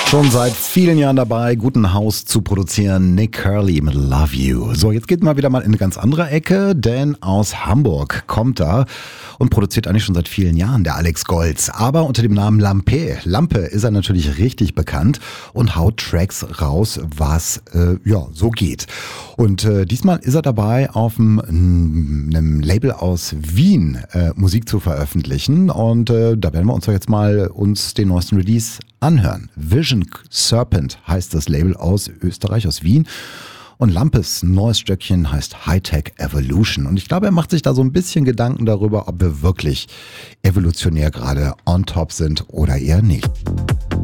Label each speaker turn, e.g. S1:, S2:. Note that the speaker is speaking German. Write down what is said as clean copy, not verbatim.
S1: Schon seit vielen Jahren dabei, guten Haus zu produzieren. Nick Curly mit Love You. So, jetzt geht mal wieder mal in eine ganz andere Ecke, denn aus Hamburg kommt er und produziert eigentlich schon seit vielen Jahren der Alex Golz. Aber unter dem Namen Lampe. Lampe ist er natürlich richtig bekannt und haut Tracks raus, was so geht. Und diesmal ist er dabei, auf einem Label aus Wien Musik zu veröffentlichen. Und da werden wir uns doch jetzt mal den neuesten Release anhören. Vision Serpent heißt das Label aus Österreich, aus Wien. Und Lampes neues Stöckchen heißt Hightech Evolution. Und ich glaube, er macht sich da so ein bisschen Gedanken darüber, ob wir wirklich evolutionär gerade on top sind oder eher nicht.